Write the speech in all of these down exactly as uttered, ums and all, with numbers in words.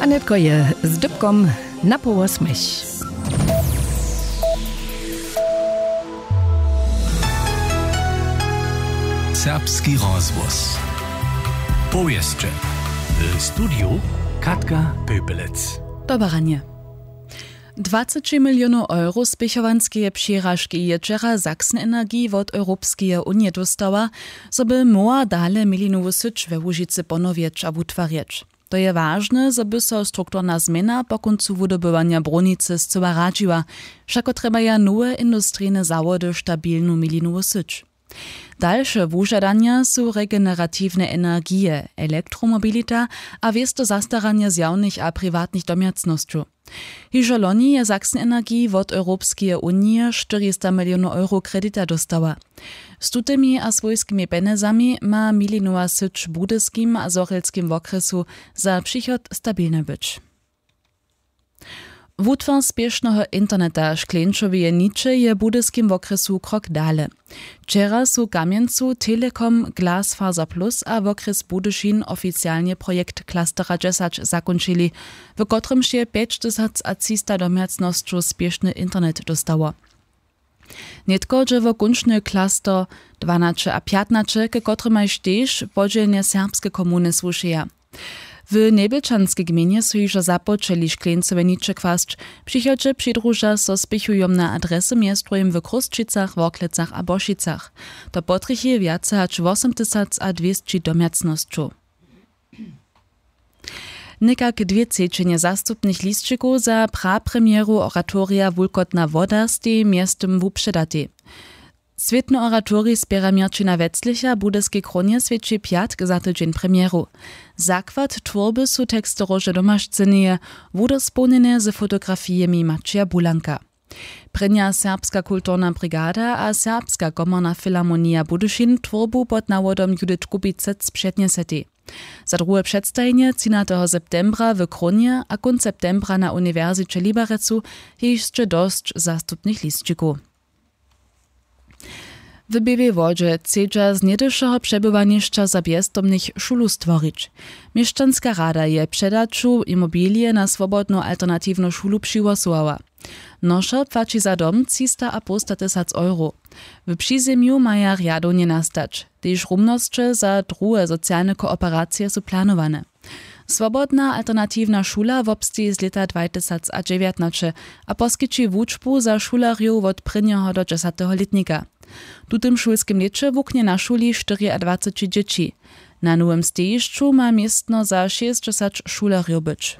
Anetko je z dybkom na połos myś. Serbski rozwóz. Powieszcze. W studiu Katka Pöpelec. Dobranie. dwadzieścia milionów euro spěchovanskie přirážky je wczera Sachsen-Energie od Europskie Unie dostała, żeby mogła dalej milinowu syć we Łužicy ponowieć a wutwarieć. To je ważne, żeby so strukturna zmiana po końcu wydobywania brunicy zcela radziła, wszako trebaja nowe industryjne zawody stabilną milinowu syć. Dalsze wużadania są regeneratywne energie, elektromobilita a wiesto zastarania zjawnych a prywatnych domiacnościów. Hižo loni je Sachsen-Energie od Europskie Unie czterysta milionów euro kredita dostała. Z tutymi a swojskimi penezami ma milinowa syć budyskim a zochelskim okresu za przychod stabilne być. Wutwar spiesznego interneta szkleńczowie nicze je budyskim okresu krok dale. Wczera su Kamjencu Telekom Glasfaser Plus a okres Budyszin oficjalnie projekt Klastera dziesięć zakończyli, w którym się pięćdziesiąt a trzysta domiacnościu spieszny internet dostało. Netko, że w kunczny klaster dwanaście a piętnaście, ke kotrymaj też podzielnie serbskie komuny słuszyja. W Nebelčanskiej gminie su hižo započeli škleńcowe nicze kwasć, přichodzie přidruža so spichują na adresy miestrojem w Krusčicach, Worklecach a Bošicach. To potrich wiace hač osiem tysięcy a dwieście domiacnościu. Nekak dwie trzecie zastupnych listczyków za prapremieru oratoria Wulkotna woda stej miestem wupředaty. Světny oratorij spiera Mirčina Wetzlicha budyskiej kronie svědčí piatk za tydzień premieru. Zakład tworby su tekstorože domašceneje, wudospołnjene z fotografijemi Mačija Bulanka. Prenia Serbska kulturna brigada a Serbska komorna filharmonia Budyšin tworbu pod nawodom Judith Kubicec předneseti. Za drugie przedstawienie trzynastego septembra w Kronie a końc septembra na Uniwersycie Liberecu je jeszcze dość zastupnych listczyków. W Białej Wodzie chcedźa z niedyszego przebywaniszcza za bezdomnych szulu stworić. Mieszczanska rada je przedaczu imobilie na swobodną alternatywną szulu przygłosowała. Nosza płaci za dom trzysta a półset tysięcy euro. W przyziemiu maja riadonie nastać, gdyż rumnosće za drugie socjalne kooperacje są planowane. Swobodna alternatywna szula wobstej z leta dwa tysiące dziewiętnaście a poskyči wučbu za šularjów od prvního do dziesiątego letnika. W tym szulskim lecie wuknie na szuli dwadzieścia cztery dzieci. Na nowym stejiszczu ma miestno za sześćdziesiąt šularjów być.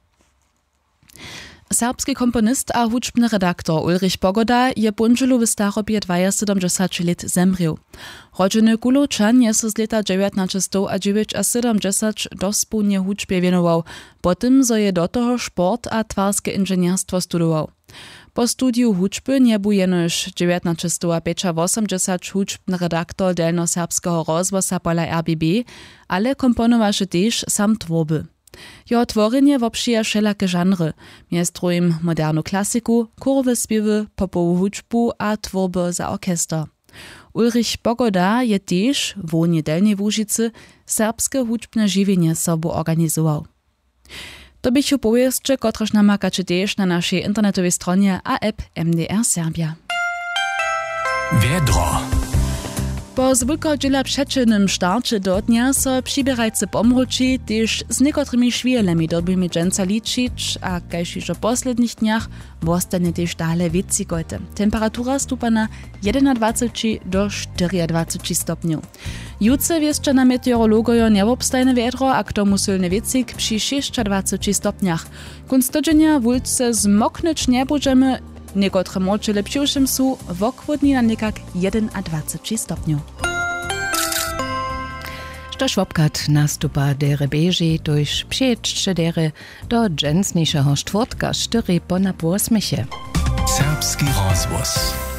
Serbski komponist a hučbny redaktor Ulrich Pogoda je bunželu w starobie sedemdziesiąt let zemril. Rodziny Kuločan je so z leta dziewiętnaście dziewięćdziesiąt dospólnie hučbie wienował, potem zo je do toho sport a twarskie inženjerstwo studował. Po studiu hučby nie był jenož dziewiętnaście osiemdziesiąt hučbny redaktor delnoserbskiego rozwosa pola R B B, ale komponowaše też sam tworby. Jeho tworzenie wobszyja wszelakie żanry, miestrojem modernu klasiku, chorowe spiewy, popową hučbu a tworby za orkester. Ulrich Pogoda je też w Unii Delnej Łužicy serbskie hučbne žiwienie sobu organizował. To bychu powieszcze, kotreż namakacie też na naszej internetowej stronie a app M D R Serbia. Wiedro. Po zwykle przeczynnym starcie do dnia so przybierajcy pomruči, też z niekotrymi szwielemi dobrymi dżęca liczyć, a kajż już o poslednich dniach wostanie też dalej wiecigojte. Temperatura stupa na dwadzieścia jeden do dwadzieścia cztery stopniów. Jutce wieszcze na meteorologojo niewobstajne wiedro, a k tomu silny wiecik przy dwadzieścia sześć stopniach. Kunc tydzienia wulce zmoknąć nie będziemy, niekotre moczy lepšiušim su wokvodni na nekak dwadzieścia jeden stopniów. Štož wopkat nastupa dere beži, tož přijećće dere do dżensnišeho štvrtka štyri po na półsmysie. Serbski rozwóz.